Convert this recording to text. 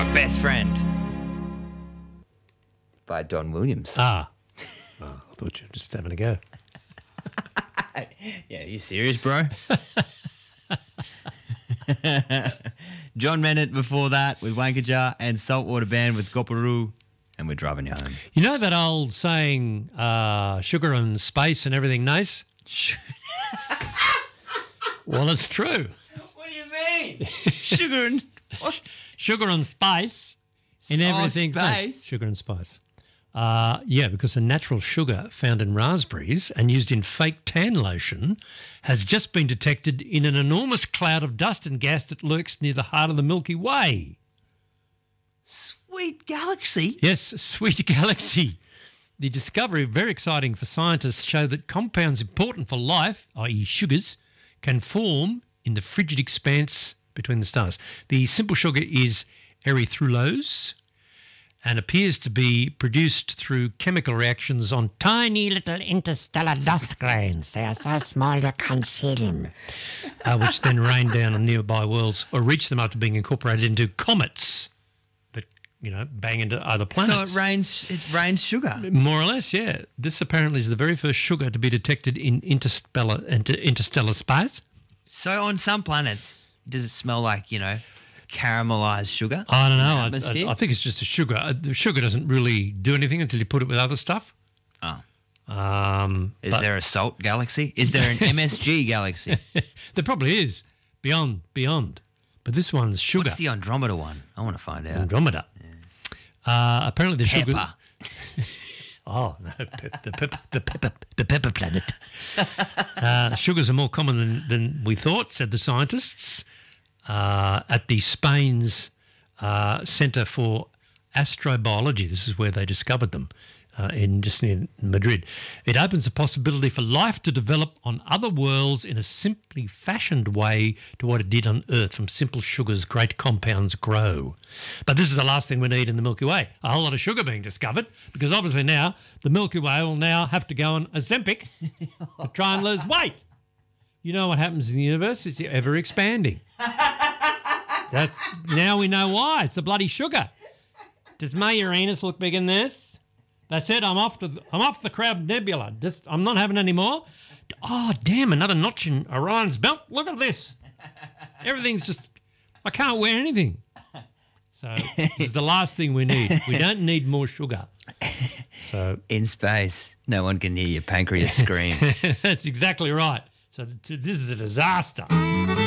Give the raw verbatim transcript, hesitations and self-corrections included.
my best friend. By Don Williams. Ah. Oh, I thought you were just having a go. Yeah, you serious, bro? John Bennett before that with Wankajar and Saltwater Band with Goparoo, and we're driving you home. You know that old saying, uh, sugar and space and everything nice? Well, it's true. What do you mean? Sugar and what? Sugar and spice and Oh, everything. space? Sugar and spice. Uh, yeah, because a natural sugar found in raspberries and used in fake tan lotion has just been detected in an enormous cloud of dust and gas that lurks near the heart of the Milky Way. Sweet galaxy. Yes, sweet galaxy. The discovery, very exciting for scientists, show that compounds important for life, that is sugars, can form in the frigid expanse between the stars. The simple sugar is erythrulose and appears to be produced through chemical reactions on tiny little interstellar dust grains. They are so small you can't see them. uh, which then rain down on nearby worlds or reach them after being incorporated into comets that, you know, bang into other planets. So it rains, it rains sugar. More or less, yeah. This apparently is the very first sugar to be detected in interstellar, inter, interstellar space. So on some planets, does it smell like, you know, caramelized sugar? I don't know. I, Atmosphere? I, I think it's just a sugar. Uh, The sugar doesn't really do anything until you put it with other stuff. Oh. Um, Is but there a salt galaxy? Is there an M S G galaxy? there probably is. Beyond, beyond. But this one's sugar. What's the Andromeda one? I want to find out. Andromeda. Uh, apparently the sugar. Pepper. Oh, no, pe- the pepper, the pepper, the pepper planet. Uh, sugars are more common than, than we thought, said the scientists uh, at the Spain's uh, Centre for Astrobiology. This is where they discovered them. Uh, in just near Madrid. It opens a possibility for life to develop on other worlds in a simply fashioned way to what it did on Earth. From simple sugars, great compounds grow. But this is the last thing we need in the Milky Way, a whole lot of sugar being discovered, because obviously now the Milky Way will now have to go on Ozempic to try and lose weight. You know what happens in the universe? It's ever expanding. That's now we know why. It's the bloody sugar. Does my Uranus look big in this? That's it. I'm off to. The, I'm off the Crab Nebula. Just, I'm not having any more. Oh damn! Another notch in Orion's belt. Look at this. Everything's just. I can't wear anything. So this is the last thing we need. We don't need more sugar. So in space, no one can hear your pancreas scream. That's exactly right. So th- this is a disaster.